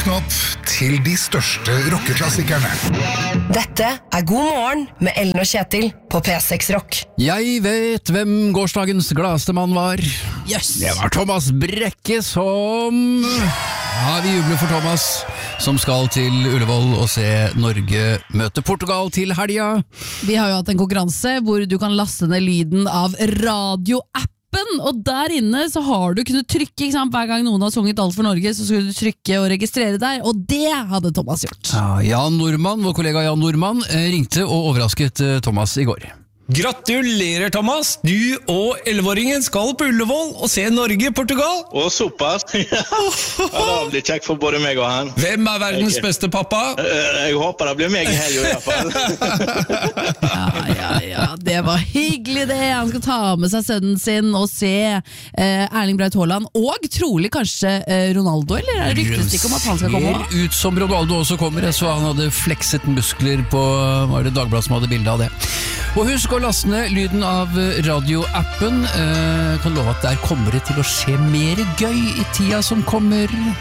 Våkne opp til de største rockeklassikerne. Dette God morgen med Ellen og Kjetil på P6 Rock. Jeg vet hvem gårsdagens gladeste mann var. Yes. Det var Thomas Brekke som... Ja, vi jubler for Thomas, som skal til Ullevål og se Norge møte Portugal til helga. Vi har jo hatt en konkurranse hvor du kan laste ned lyden av radioappen, og der inne så har du kunnet trykke, ikke sant? Hver gang noen har sunget Alt for Norge, så skulle du trykke og registrere deg, og det hadde Thomas gjort. Ja, Jan Normann, vår kollega Jan Normann, ringte og overrasket Thomas i går. Gratulerer, Thomas! Du og 11-åringen skal på Ullevål og se Norge-Portugal. Å, såpass. Ja, det blir kjekt for både meg og han. Hvem er verdens beste pappa? Jeg håper det blir meg i helgen i hvert fall. Ja, det var hyggelig det. Han skal ta med seg sønnen sin og se Erling Braut Haaland, og trolig kanskje Ronaldo, eller er det ryktes ikke om at han skal komme? Ser ut som Ronaldo også kommer, så han hadde flekset muskler på, var det Dagbladet som hadde bilde av det. Og husk å laste ned lyden av radioappen. Kan love at der kommer det til å skje mer gøy i tida som kommer.